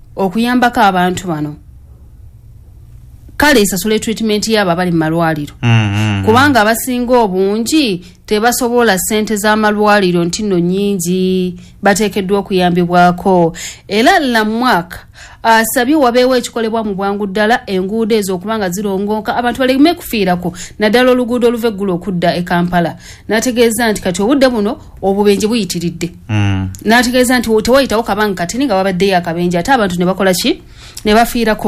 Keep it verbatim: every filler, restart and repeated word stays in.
okuyambako abantu bano kale esasule treatment yaba bali malwaliro mm-hmm. kubanga abasinga obungi tebasobola sente za malwaliro ntino nyingi batekeddwa okuyambibwako era la mwaka asabye wabeewo ekikolebwa mu bwangu ddala enguudo ezo okubanga zirongoka abantu baleme kufiirako naddala oluguudo oluva eggulu okudda e Kampala n'ategeeza nti kati obudde buno obubenje buyitiridde mm. n'ategeeza nti tewayitawo kabanga kati nga wabaddeyo akabenje ate abantu ne bakola ki ne bafiirako